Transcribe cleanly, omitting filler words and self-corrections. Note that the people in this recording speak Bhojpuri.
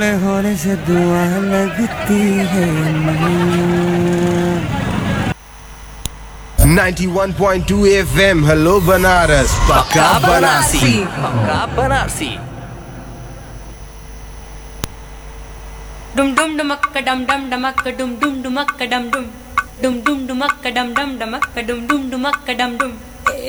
होने से दुआ लगती है। 91.2 FM हेलो बनारस पक्का बनारसी। पक्का बनारसी। डुम डुम डमक डम डम डमक डुम डुम डुमक डम डुम डुम डुम डुमक डम डम डमक डुम डुम डुमक डम डुम